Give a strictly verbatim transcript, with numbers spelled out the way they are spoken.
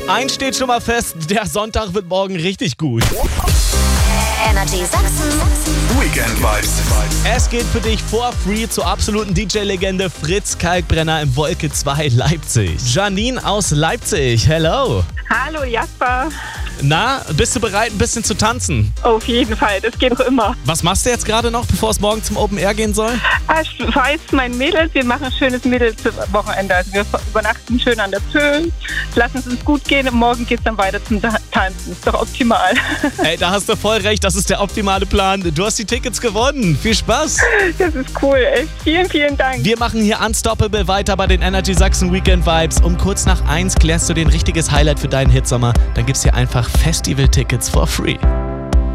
Eins steht schon mal fest, der Sonntag wird morgen richtig gut. Energy Sachsen. Weekend Vibes. Es geht für dich for free zur absoluten D J-Legende Fritz Kalkbrenner im Wolke zwei Leipzig. Janine aus Leipzig, hello. Hallo Jasper. Na, bist du bereit, ein bisschen zu tanzen? Auf jeden Fall, das geht doch immer. Was machst du jetzt gerade noch, bevor es morgen zum Open Air gehen soll? Ich weiß, mein Mädels, wir machen ein schönes Mädels-Wochenende. Also wir übernachten schön an der Pöhl, lassen es uns gut gehen und morgen geht es dann weiter zum Tanzen. Ist doch optimal. Ey, da hast du voll recht, das ist der optimale Plan. Du hast die Tickets gewonnen. Viel Spaß. Das ist cool, echt. Vielen, vielen Dank. Wir machen hier Unstoppable weiter bei den Energy Sachsen Weekend Vibes. Um kurz nach eins klärst du dir ein richtiges Highlight für deinen Hitsommer. Dann gibt's hier einfach Festival-Tickets for free.